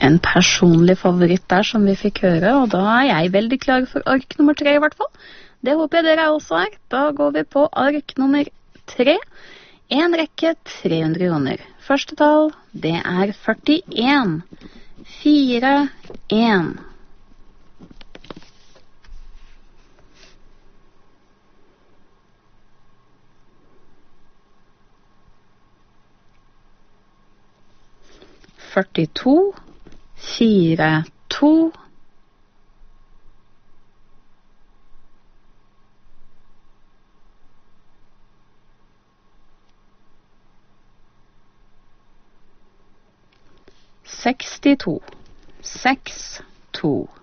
en personlig favoritt der som vi fikk høre, og da er jeg veldig klar for ark nummer 3 i hvert fall. Det håper jeg dere også er. Da går vi på ark nummer 3. En rekke 300 kroner. Første tall, det er 41. 4, 1. Førtito, 4, 2. 62, 6, 2.